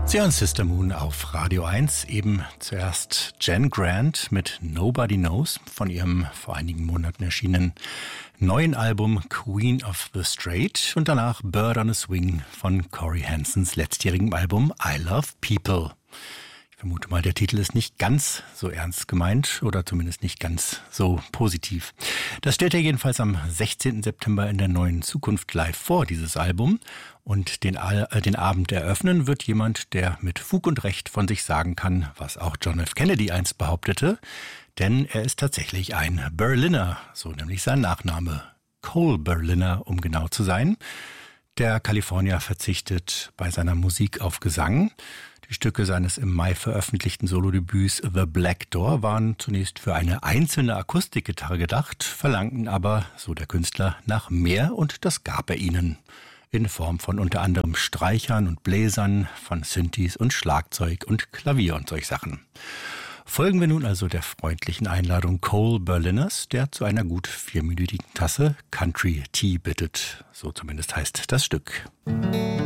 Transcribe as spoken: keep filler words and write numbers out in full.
Sie hören Sister Moon auf Radio eins. Eben zuerst Jen Grant mit Nobody Knows von ihrem vor einigen Monaten erschienenen neuen Album Queen of the Straight und danach Bird on a Swing von Corey Hansons letztjährigem Album I Love People. Ich vermute mal, der Titel ist nicht ganz so ernst gemeint oder zumindest nicht ganz so positiv. Das stellt er jedenfalls am sechzehnten September in der Neuen Zukunft live vor, dieses Album. Und den, äh, den Abend eröffnen wird jemand, der mit Fug und Recht von sich sagen kann, was auch John F. Kennedy einst behauptete. Denn er ist tatsächlich ein Berliner, so nämlich sein Nachname. Cole Berliner, um genau zu sein. Der Kalifornier verzichtet bei seiner Musik auf Gesang. Die Stücke seines im Mai veröffentlichten Solodebüts The Black Door waren zunächst für eine einzelne Akustikgitarre gedacht, verlangten aber, so der Künstler, nach mehr und das gab er ihnen. In Form von unter anderem Streichern und Bläsern, von Synthes und Schlagzeug und Klavier und solch Sachen. Folgen wir nun also der freundlichen Einladung Cole Berliners, der zu einer gut vierminütigen Tasse Country Tea bittet. So zumindest heißt das Stück.